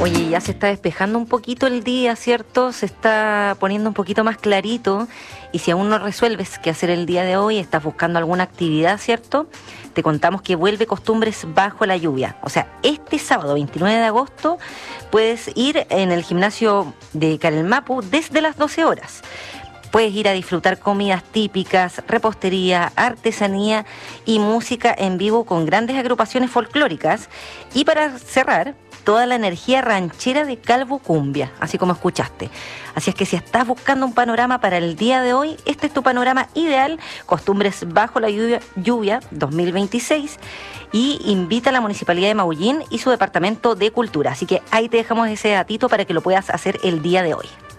Oye, ya se está despejando un poquito el día, ¿cierto? Se está poniendo un poquito más clarito. Y si aún no resuelves qué hacer el día de hoy, estás buscando alguna actividad, ¿cierto? Te contamos que vuelve Costumbres bajo la lluvia. O sea, este sábado 29 de agosto puedes ir en el gimnasio de Carelmapu desde las 12 horas. Puedes ir a disfrutar comidas típicas, repostería, artesanía y música en vivo con grandes agrupaciones folclóricas. Y para cerrar, toda la energía ranchera de Calvo Cumbia, así como escuchaste. Así es que si estás buscando un panorama para el día de hoy, este es tu panorama ideal, Costumbres bajo la lluvia 2026, y invita a la Municipalidad de Maullín y su Departamento de Cultura. Así que ahí te dejamos ese datito para que lo puedas hacer el día de hoy.